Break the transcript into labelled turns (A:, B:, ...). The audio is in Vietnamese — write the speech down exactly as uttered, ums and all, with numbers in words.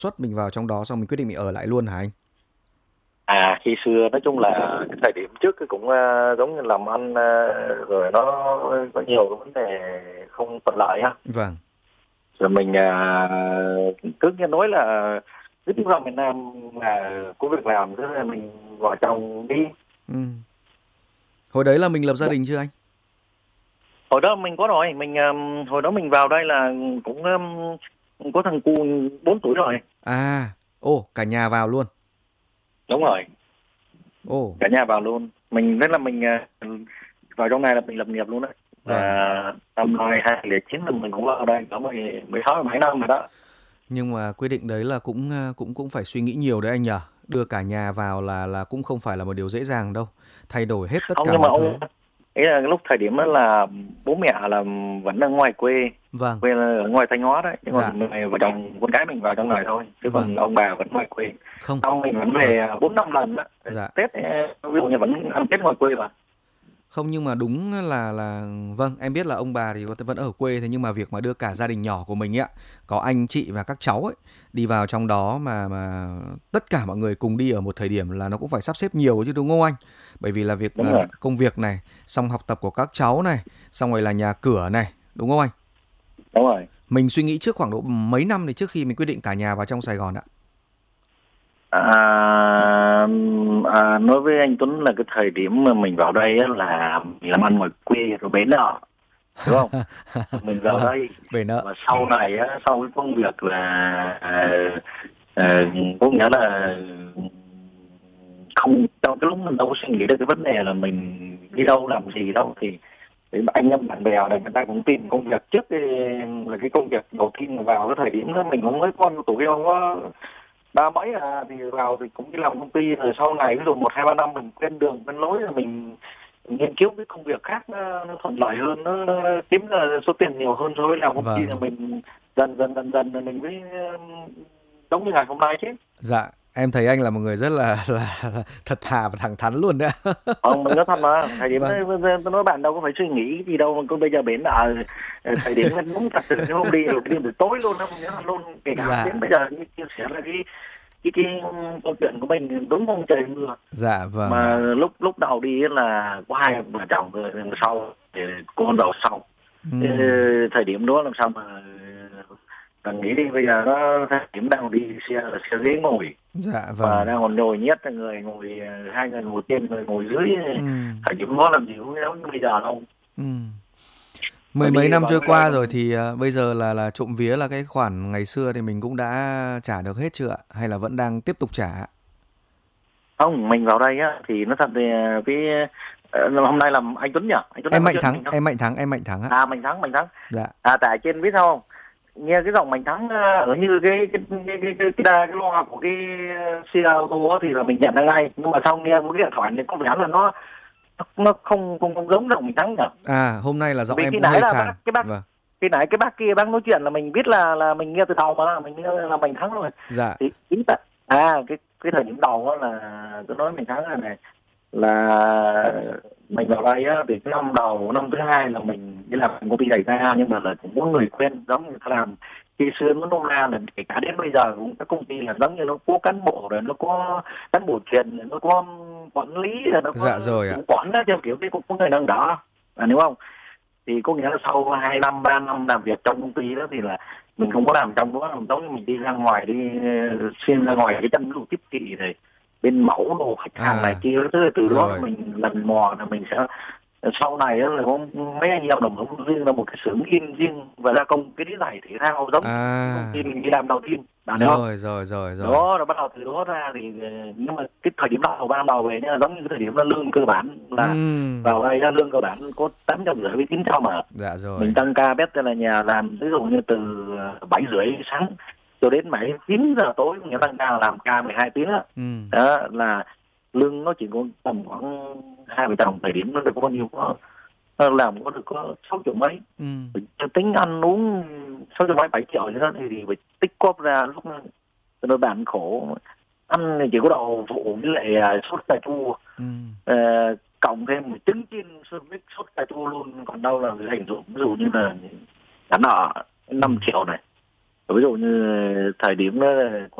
A: xuất mình vào trong đó xong mình quyết định mình ở lại luôn hả anh?
B: À, khi xưa nói chung là cái thời điểm trước cái cũng ờ, giống như làm ăn, ờ, rồi nó có nhiều cái vấn đề không thuận lợi ha.
A: Vâng.
B: Rồi mình à, cứ nghe nói là cứ ra miền Nam là có việc làm, thế là mình vợ chồng đi.
A: Ừ. Hồi đấy là mình lập gia đình chưa anh?
B: Hồi đó mình có rồi, mình um, hồi đó mình vào đây là cũng um, có thằng cu bốn tuổi rồi.
A: À, ồ, cả nhà vào luôn.
B: Đúng rồi,
A: Ồ,
B: cả nhà vào luôn. Mình rất là mình uh, vào trong này là mình lập nghiệp luôn đấy.
A: vâng.
B: À, năm hai hai lẻ chín là mình cũng vào đây có mười mười sáu bảy năm rồi đó.
A: Nhưng mà quyết định đấy là cũng ờ, cũng cũng phải suy nghĩ nhiều đấy anh nhở. Đưa cả nhà vào là là cũng không phải là một điều dễ dàng đâu. Thay đổi hết tất
B: Không,
A: cả
B: nhưng mà
A: mọi
B: ông
A: thứ.
B: ý là lúc thời điểm đó là bố mẹ là vẫn ở ngoài quê,
A: Vâng,
B: quê là ở ngoài Thanh Hóa đấy, nhưng
A: dạ,
B: còn người vợ chồng con cái mình vào trong này thôi, chứ
A: vâng.
B: còn ông bà vẫn ngoài quê.
A: Không,
B: Ông mình vẫn
A: vâng,
B: về bốn năm lần đó.
A: dạ.
B: Tết ờ, ví dụ như vẫn ăn Tết ngoài quê mà.
A: Không, nhưng mà đúng là là vâng, em biết là ông bà thì vẫn ở quê, thế nhưng mà việc mà đưa cả gia đình nhỏ của mình ấy ạ, có anh chị và các cháu ấy đi vào trong đó mà mà tất cả mọi người cùng đi ở một thời điểm là nó cũng phải sắp xếp nhiều chứ đúng không anh? Bởi vì là việc
B: Đúng
A: à,
B: rồi,
A: công việc này, xong học tập của các cháu này, xong rồi là nhà cửa này, đúng không anh?
B: đúng rồi.
A: Mình suy nghĩ trước khoảng độ mấy năm thì trước khi mình quyết định cả nhà vào trong Sài Gòn ạ.
B: À, à, nói với anh Tuấn là cái thời điểm mà mình vào đây á, là mình làm ăn ngoài quê rồi bến nợ, đúng không? Mình vào
A: Vâng,
B: đây
A: bể nợ.
B: và sau này á, sau cái công việc là à, à, có nghĩa là không, trong cái lúc mình đâu có suy nghĩ được cái vấn đề là mình đi đâu làm gì đâu, thì, thì anh em bạn bè này người ta cũng tìm công việc trước cái, là cái công việc đầu tiên mà vào cái thời điểm đó mình cũng mới con tuổi đâu có ba mấy à, thì vào thì cũng đi làm công ty, rồi sau này ví dụ một hai ba năm mình quen đường quen lối rồi mình nghiên cứu cái công việc khác nó, nó thuận lợi hơn, nó, nó kiếm ra số tiền nhiều hơn so với làm công ty, là
A: Vâng.
B: mình dần dần dần dần là mình mới um, giống như ngày hôm nay chứ.
A: Dạ, em thấy anh là một người rất là là, là thật thà và thẳng thắn luôn đấy ạ.
B: Không, mình nói thật mà, thời điểm
A: Vâng.
B: đấy tôi nói bạn đâu có phải suy nghĩ cái gì đâu, mà con bây giờ bến ở thời điểm nó đúng thật sự, nó không đi rồi, cái đêm buổi tối luôn đó, mình nhớ thật luôn, kể cả
A: Dạ,
B: đến bây giờ như chia sẻ là cái cái cái câu chuyện của mình đúng không, trời mưa
A: dạ
B: mà
A: vâng.
B: lúc lúc đầu đi ấy là có hai vợ chồng, rồi sau thì con đầu sau. Thế,
A: Ừm,
B: thời điểm đó làm sao mà cần nghĩ đi, bây giờ nó thời điểm đang đi xe là xe ghế ngồi,
A: dạ
B: mà
A: vâng.
B: đang còn nhồi nhét người ngồi, hai người ngồi trên người ngồi dưới,
A: Ừm,
B: thời điểm đó làm gì cũng giống như bây giờ đâu.
A: ừm.
B: Mà
A: Mười mấy
B: đi
A: năm
B: vào
A: trôi
B: trong đây
A: qua rồi
B: còn
A: thì à, bây giờ là là trộm vía là cái khoản ngày xưa thì mình cũng đã trả được hết chưa ạ? Hay là vẫn đang tiếp tục trả ạ?
B: không, mình vào đây á thì nó thật thì cái ờ, hôm nay là anh Tuấn nhỉ, anh Tuấn đang
A: Em
B: nói
A: Mạnh
B: chuyện với
A: Thắng,
B: mình không?
A: em Mạnh Thắng, em Mạnh Thắng ạ.
B: À, mình thắng, mình thắng.
A: Dạ.
B: À, tại trên biết sao không, nghe cái giọng mình thắng ờ, ở như cái cái cái cái cái, cái, đa- cái loa của cái ờ, xe ô tô á thì là mình nhận ra ngay, nhưng mà sau nghe một cái điện thoại thì có vẻ là nó nó không không không giống giọng mình thắng nhỉ.
A: À, hôm nay là giọng
B: Vì
A: em
B: khi
A: cũng
B: nãy
A: hơi
B: là
A: khàn.
B: bác cái bác
A: Vâng.
B: khi nãy cái bác kia bác nói chuyện là mình biết là là mình nghe từ đầu mà mình nghe là mình thắng rồi.
A: Dạ.
B: Thì ý là à cái cái thời điểm đầu đó là tôi nói mình thắng rồi này, là mình vào đây á thì cái năm đầu, năm thứ hai là mình đi làm công ty đẩy ra, nhưng mà là cũng có người quen giống người ta làm. Khi xưa nó nôm na là kể cả đến bây giờ cũng các công ty là giống như nó có cán bộ, rồi nó có cán bộ truyền, rồi nó có quản lý, rồi nó
A: Dạ
B: có
A: rồi ạ.
B: chủ quản đó, theo kiểu cái cũng có người nâng đỡ, à, đúng không? Thì có nghĩa là sau hai năm ba năm làm việc trong công ty đó thì là mình không có làm trong đó, làm giống như mình đi ra ngoài, đi ờ, xuyên ra ngoài cái chân ví dụ tiếp thị rồi bên mẫu đồ khách hàng này
A: À,
B: kia, từ từ đó
A: rồi.
B: mình lần mò là mình sẽ sau này đó là có mấy anh em đồng hương riêng ra một cái xưởng in riêng và gia công cái giày thể thao giống như cái công ty
A: À,
B: mình đi làm đầu tiên, bạn thấy không?
A: rồi rồi rồi rồi.
B: Đó là bắt đầu từ đó ra thì ờ, nhưng mà cái thời điểm đầu ban đầu về nhá, giống như cái thời điểm là lương cơ bản là
A: Ừm,
B: vào đây ra lương cơ bản có tám trăm rưỡi với chín trăm mà
A: dạ
B: mình
A: rồi.
B: tăng ca bét ra là nhà làm ví dụ như từ bảy rưỡi sáng cho đến bảy chín giờ tối, nghĩa tăng ca làm ca mười hai tiếng á.
A: Ừm,
B: Đó là lương nó chỉ có tầm khoảng hai vợ chồng thời điểm nó được có bao nhiêu, có nó làm có được có sáu triệu mấy.
A: ừm.
B: Mình tính ăn uống sáu triệu mấy bảy triệu như đó thì, thì phải tích cóp ra lúc nó bạn khổ, ăn thì chỉ có đậu phụ với lại à, sốt cà chua,
A: Ừm,
B: ờ, cộng thêm một trứng chiên sốt mix sốt cà chua luôn, còn đâu là hình dụ ví dụ như là đã nợ năm triệu này, ví dụ như thời điểm đó